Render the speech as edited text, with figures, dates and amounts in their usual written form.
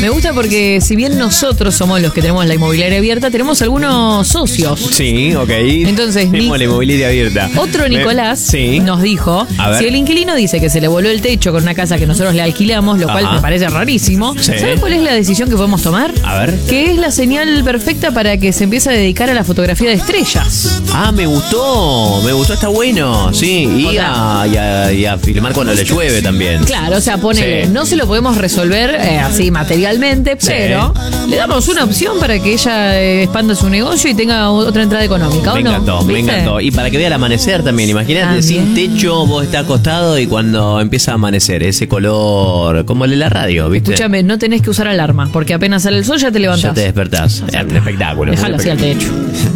Me gusta porque si bien nosotros somos los que tenemos la inmobiliaria abierta, tenemos algunos socios. Sí, ok. Entonces, tenemos la inmobiliaria abierta. Otro Nicolás Sí. nos dijo, si el inquilino dice que se le voló el techo con una casa que nosotros le alquilamos, lo cual me parece rarísimo, Sí. ¿sabes cuál es la decisión que podemos tomar? A ver. Que es la señal perfecta para que se empiece a dedicar a la fotografía de estrellas. Ah, me gustó, está bueno, sí. Y a filmar cuando le llueve también. Claro, o sea, ponele, no se lo podemos resolver así materialmente, pero le damos una opción para que ella expanda su negocio y tenga otra entrada económica, Me ¿o no? encantó, me ¿Viste? encantó. Y para que vea el amanecer también, imagínate, sin techo, vos estás acostado y cuando empieza a amanecer, ese color, como el de la radio, ¿viste? Escúchame, no tenés que usar alarma, porque apenas sale el sol ya te levantás. Ya te despertás. Es un espectáculo. Déjalo así al techo.